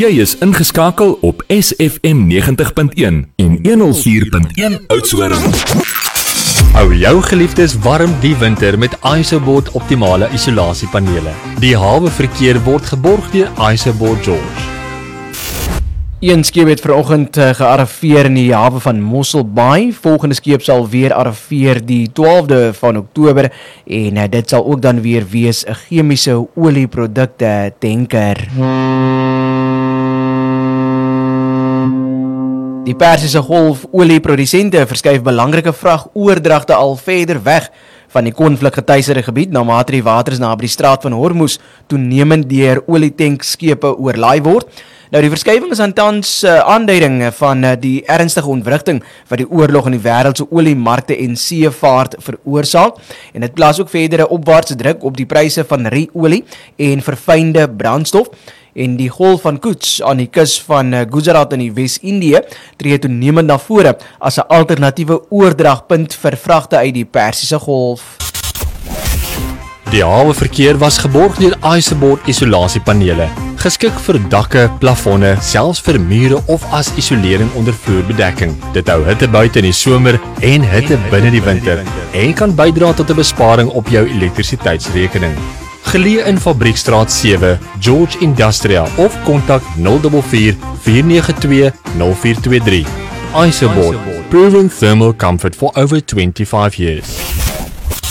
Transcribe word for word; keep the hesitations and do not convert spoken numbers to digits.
Jy is ingeskakel op S F M negentig punt een en honderdvier punt een Oudtshoorn. Hou jou geliefdes warm die winter met ISOBORD optimale isolasiepanele. Die hawe verkeer word geborg deur ISOBORD George. Een skip het vanoggend uh, gearriveer in die hawe van Mossel Bay. Volgende skip sal weer arriveer die twaalfde van Oktober en uh, dit sal ook dan weer wees 'n chemiese olieprodukte tanker. Die Persiese Golf olieprodusente verskuif belangrike vragoordragte al verder weg van die konflikgetuiserde gebied na mate die waters naby die straat van Hormuz toenemend deur olietankschepe oorlaai word. Nou die verskuiving is aan tans uh, aanduiding van uh, die ernstige ontwrigting wat die oorlog in die wêreld se oliemarkte en seevaart veroorsaak en dit plaas ook verdere opwaartse druk op die pryse van ru-olie en verfynde brandstof. En die golf van Kutch aan die kus van Gujarat in die Wes-Indië tree toenemend na vore as 'n alternatiewe oordragpunt vir vragte uit die Persiese Golf. Die haweverkeer was geborg deur ISOBORD isolasiepanele, geskik vir dakke, plafonne, selfs vir mure of as isolering onder vloerbedekking. Dit hou hitte buite in die somer en hitte binne die winter en kan bydra tot 'n besparing op jou elektrisiteitsrekening. Geleë in Fabriekstraat sewe, George Industrial of kontak nul vier vier, vier nege twee, nul vier twee drie. ISOBORD, proven thermal comfort for over twenty-five years.